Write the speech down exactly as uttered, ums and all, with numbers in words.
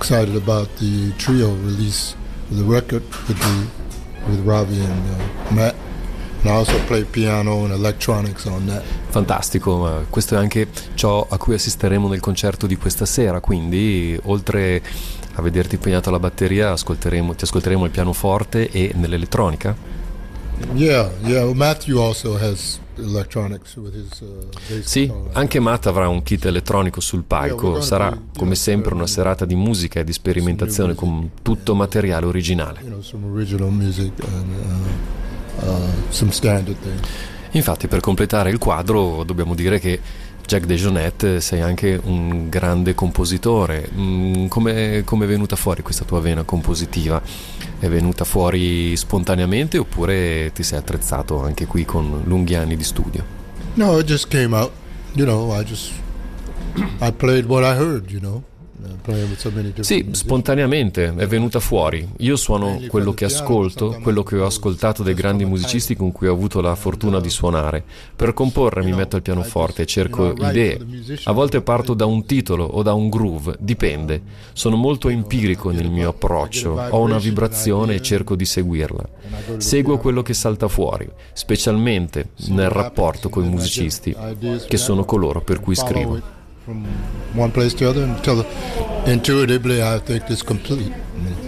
excited about the trio release of the record with the, with Ravi and uh, Matt. And I also play piano and electronics on that. Fantastico, questo è anche ciò a cui assisteremo nel concerto di questa sera, quindi oltre a vederti impegnato alla batteria ascolteremo, ti ascolteremo il pianoforte e nell'elettronica? Yeah, yeah, Matthew also has electronics with his uh, bass. Sì, anche Matt avrà un kit elettronico sul palco. Sarà come sempre una serata di musica e di sperimentazione con tutto materiale originale. You know, some original music and uh, uh, some standard things. Infatti, per completare il quadro dobbiamo dire che Jack DeJohnette sei anche un grande compositore. Mm, come come è venuta fuori questa tua vena compositiva? È venuta fuori spontaneamente oppure ti sei attrezzato anche qui con lunghi anni di studio? No, it just came out. You know, I just I played what I heard, you know. Sì, spontaneamente è venuta fuori. Io suono quello che ascolto, quello che ho ascoltato dai grandi musicisti con cui ho avuto la fortuna di suonare. Per comporre mi metto al pianoforte e cerco idee. A volte parto da un titolo o da un groove, dipende. Sono molto empirico nel mio approccio, ho una vibrazione e cerco di seguirla. Seguo quello che salta fuori, specialmente nel rapporto con i musicisti, che sono coloro per cui scrivo. From one place to other until intuitively I think it's complete.